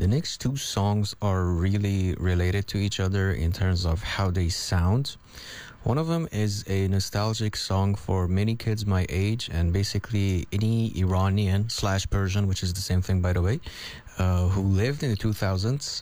The next two songs are really related to each other in terms of how they sound. One of them is a nostalgic song for many kids my age, and basically any Iranian / Persian, which is the same thing by the way, who lived in the 2000s.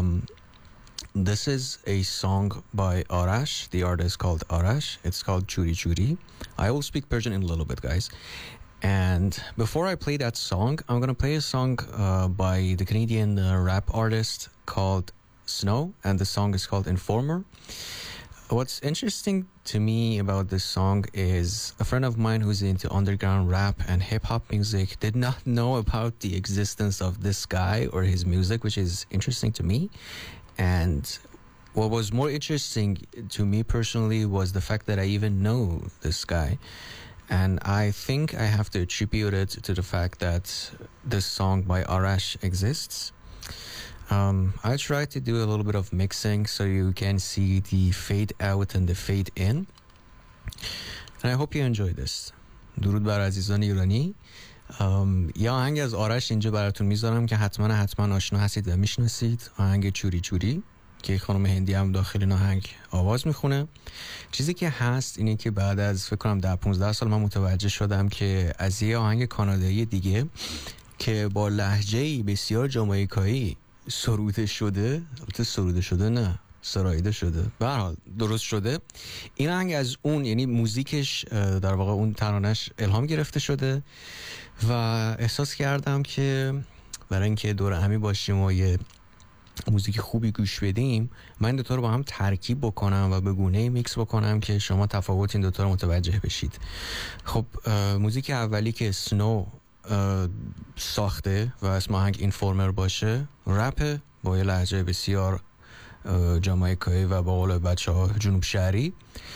This is a song by Arash. The artist is called Arash. It's called Churi Churi. I will speak Persian in a little bit, guys. And before I play that song, I'm going to play a song by the Canadian rap artist called Snow, and the song is called Informer. What's interesting to me about this song is a friend of mine who's into underground rap and hip-hop music did not know about the existence of this guy or his music, which is interesting to me. And what was more interesting to me personally was the fact that I even know this guy. And I think I have to attribute it to the fact that this song by Arash exists. I tried to do a little bit of mixing so you can see the fade out and the fade in. And I hope you enjoy this. درود بر عزیزان ایرانی. یه آهنگ از آرش اینجا براتون میذارم که حتما آشنا هستید و میشناسید. آهنگ چوری چوری که خانم هندی هم داخل این آهنگ آواز میخونه. چیزی که هست اینه که بعد از فکر کنم 10-15 سال من متوجه شدم که از یه آهنگ کانادایی دیگه که با لهجه‌ای بسیار جامائیکایی سروده شده نه سرایده شده، به هر حال درست شده، این آهنگ از اون، یعنی موزیکش در واقع اون ترانش الهام گرفته شده و احساس کردم که برای اینکه دور همی باشیم و یه موزیک خوبی گوش بدیم، من این دوتا رو با هم ترکیب بکنم و به گونه‌ای میکس بکنم که شما تفاوت این دوتا رو متوجه بشید. خب موزیک اولی که سنو ساخته و اسم آهنگ اینفورمر باشه، رپ با یه لهجه بسیار جامائیکایی و با قول بچه ها جنوب شهری،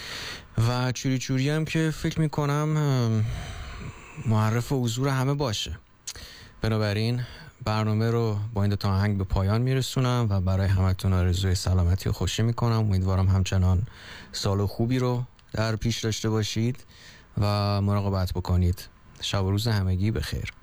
و چوری چوری هم که فکر میکنم معرف حضور همه باشه. بنابراین برنامه رو با این دوتا آهنگ به پایان میرسونم و برای همتون آرزوی سلامتی و خوشی میکنم. امیدوارم همچنان سال خوبی رو در پیش داشته باشید و مراقبت بکنید. شب و روز همگی بخیر.